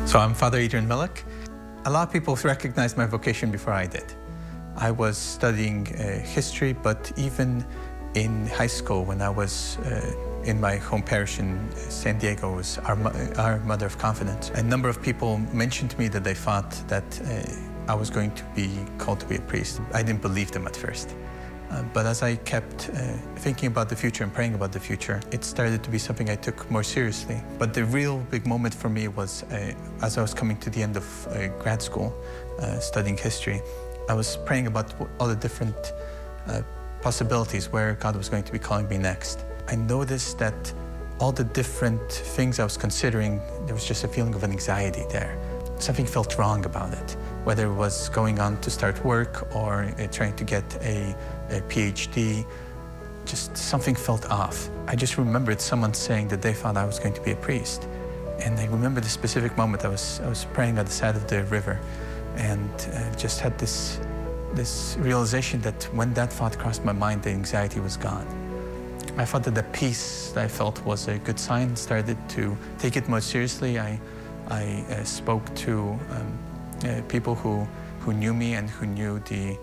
So I'm Father Adrian Millick. A lot of people recognized my vocation before I did. I was studying history, but even in high school, when I was in my home parish in San Diego, was our Mother of Confidence. A number of people mentioned to me that they thought that I was going to be called to be a priest. I didn't believe them at first. But as I kept thinking about the future and praying about the future, it started to be something I took more seriously. But the real big moment for me was as I was coming to the end of grad school, studying history, I was praying about all the different possibilities where God was going to be calling me next. I noticed that all the different things I was considering, there was just a feeling of an anxiety there. Something felt wrong about it, whether it was going on to start work or trying to get a PhD, just something felt off. I just remembered someone saying that they thought I was going to be a priest. And I remember the specific moment I was praying at the side of the river and just had this realization that when that thought crossed my mind, the anxiety was gone. I thought that the peace that I felt was a good sign, started to take it more seriously. I spoke to people who knew me and who knew the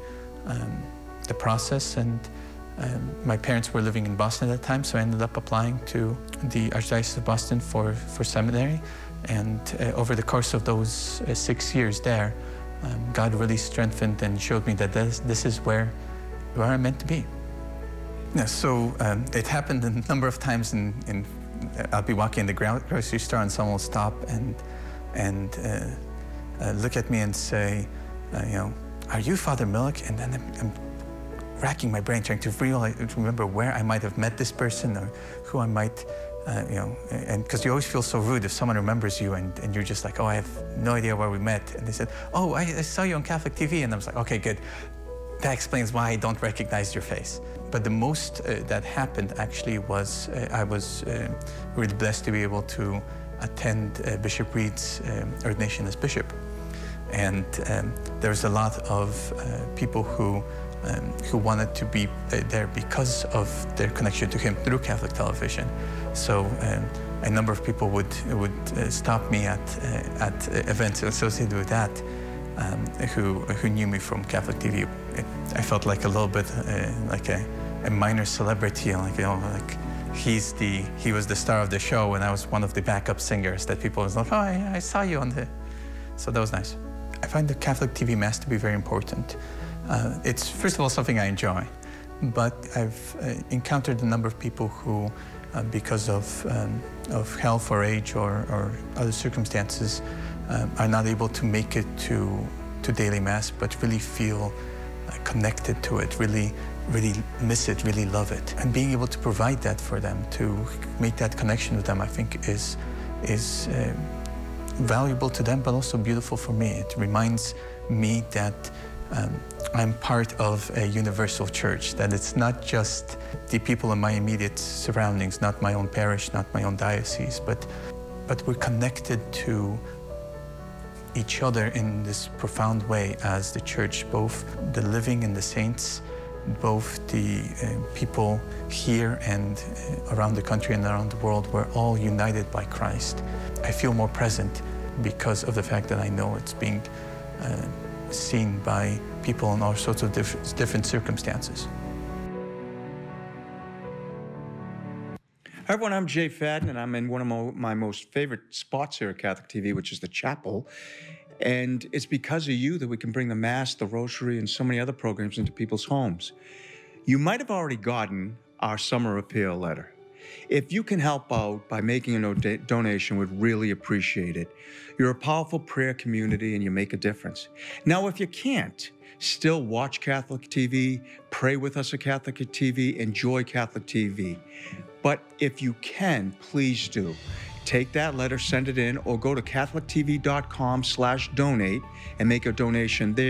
process, and my parents were living in Boston at that time, so I ended up applying to the Archdiocese of Boston for seminary, and over the course of those 6 years there, God really strengthened and showed me that this is where I'm meant to be. Yeah, so it happened a number of times I'll be walking in the grocery store and someone will stop and look at me and say, are you Father Millick? And then I'm racking my brain trying to remember where I might have met this person or who I might, and because you always feel so rude if someone remembers you and you're just like, oh, I have no idea where we met. And they said, oh, I saw you on Catholic TV. And I was like, okay, good. That explains why I don't recognize your face. But the most that happened actually was I was really blessed to be able to attend Bishop Reed's ordination as bishop. And there's a lot of people who wanted to be there because of their connection to him through Catholic television. So a number of people would stop me at events associated with that who knew me from Catholic TV. I felt like a little bit like a minor celebrity, like he was the star of the show and I was one of the backup singers that people was like, oh, I saw you on the... So that was nice. I find the Catholic TV Mass to be very important. It's, first of all, something I enjoy, but I've encountered a number of people who, because of health or age or other circumstances, are not able to make it to daily Mass, but really feel connected to it, really miss it, really love it. And being able to provide that for them, to make that connection with them, I think is valuable to them, but also beautiful for me. It reminds me that I'm part of a universal church, that it's not just the people in my immediate surroundings, not my own parish, not my own diocese, but we're connected to each other in this profound way as the church, both the living and the saints, both the people here and around the country and around the world. We're all united by Christ. I feel more present because of the fact that I know it's being seen by people in all sorts of different circumstances. Hi everyone, I'm Jay Fadden, and I'm in one of my most favorite spots here at Catholic TV, which is the chapel. And it's because of you that we can bring the Mass, the Rosary, and so many other programs into people's homes. You might have already gotten our summer appeal letter. If you can help out by making a donation, we'd really appreciate it. You're a powerful prayer community and you make a difference. Now, if you can't, still watch Catholic TV, pray with us at Catholic TV, enjoy Catholic TV. But if you can, please do. Take that letter, send it in, or go to catholictv.com/donate and make a donation there.